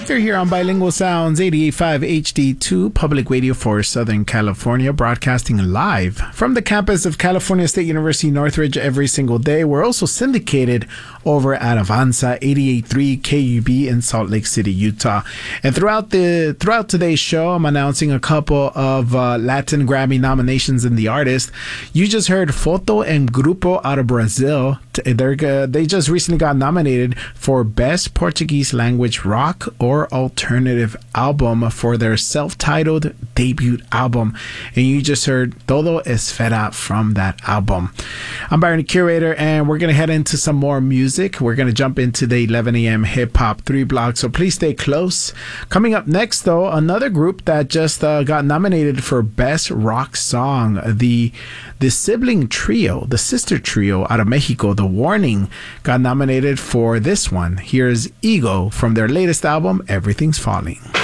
Arthur here on Bilingual Sounds 88.5 HD2 Public Radio for Southern California, broadcasting live from the campus of California State University Northridge every single day. We're also syndicated over at Avanza 88.3 KUB in Salt Lake City, Utah. And throughout today's show, I'm announcing a couple of Latin Grammy nominations in the artist. You just heard Foto and Grupo out of Brazil. They just recently got nominated for Best Portuguese Language Rock or Alternative Album for their self-titled debut album. And you just heard Todo Esfera from that album. I'm Byron, the Curator, and we're going to head into some more music. We're going to jump into the 11 a.m. hip-hop 3 block, so please stay close. Coming up next, though, another group that just got nominated for Best Rock Song. The sibling trio, the sister trio out of Mexico, The Warning, got nominated for this one. Here's Ego from their latest album, Everything's Falling.